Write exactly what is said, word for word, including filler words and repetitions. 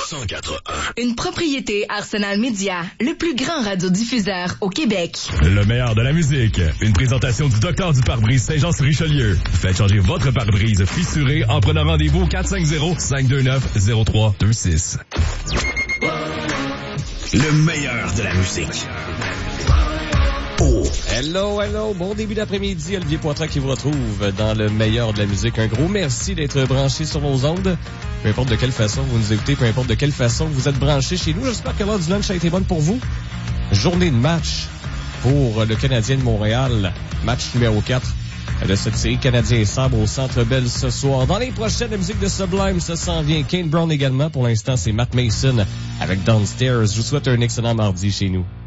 cent quatre un. Une propriété Arsenal Media, le plus grand radiodiffuseur au Québec. Le meilleur de la musique. Une présentation du docteur du pare-brise Saint-Jean-sur-Richelieu. Faites changer votre pare-brise fissuré en prenant rendez-vous au quatre cinq zéro, cinq deux neuf, zéro trois deux six. Le meilleur de la musique. Oh. Hello, hello, bon début d'après-midi, Olivier Poitras qui vous retrouve dans le meilleur de la musique. Un gros merci d'être branché sur vos ondes. Peu importe de quelle façon vous nous écoutez, peu importe de quelle façon vous êtes branchés chez nous. J'espère que l'heure du lunch a été bonne pour vous. Journée de match pour le Canadien de Montréal. Match numéro quatre de cette série Canadien Sabre au Centre Bell ce soir. Dans les prochaines, la musique de Sublime, ça s'en vient. Kane Brown également. Pour l'instant, c'est Matt Mason avec Downstairs. Je vous souhaite un excellent mardi chez nous.